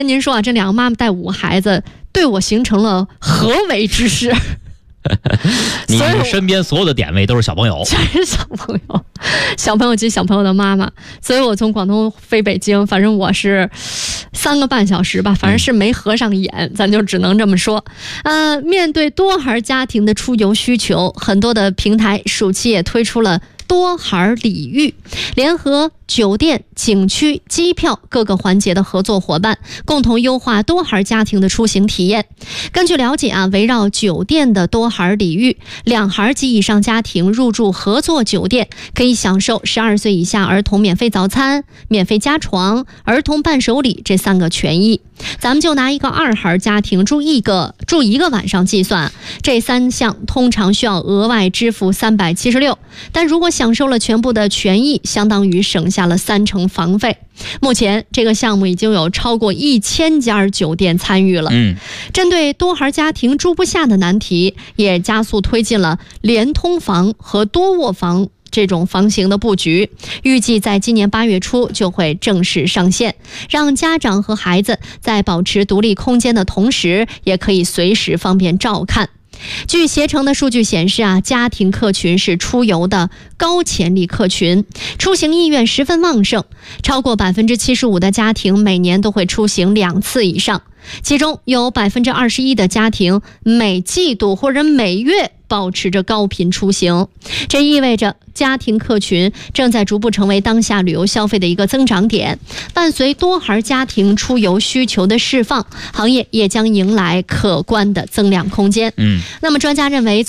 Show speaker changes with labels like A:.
A: 您说啊，这两个妈妈带5个孩子，对我形成了合围之势。
B: 你身边所有的点位都是小朋友，
A: 全是小朋友，小朋友及小朋友的妈妈。所以我从广东飞北京，反正我是3个半小时吧，反正是没合上眼，咱就只能这么说。面对多孩家庭的出游需求，很多的平台暑期也推出了多孩礼遇，联合酒店、景区、机票各个环节的合作伙伴，共同优化多孩家庭的出行体验。根据了解啊，围绕酒店的多孩礼遇，2孩及以上家庭入住合作酒店，可以享受12岁以下儿童免费早餐、免费加床、儿童伴手礼这3个权益。咱们就拿一个2孩家庭住一个晚上计算，这3项通常需要额外支付376，但如果享受了全部的权益，相当于省下了30%房费。目前这个项目已经有超过1000家酒店参与了。针对多孩家庭住不下的难题，也加速推进了连通房和多卧房这种房型的布局，预计在今年8月初就会正式上线，让家长和孩子在保持独立空间的同时，也可以随时方便照看。据携程的数据显示啊，家庭客群是出游的高潜力客群，出行意愿十分旺盛，超过75%的家庭每年都会出行2次以上，其中有21%的家庭每季度或者每月保持着高频出行，这意味着家庭客群正在逐步成为当下旅游消费的一个增长点。伴随多孩家庭出游需求的释放，行业也将迎来可观的增量空间。那么专家认为，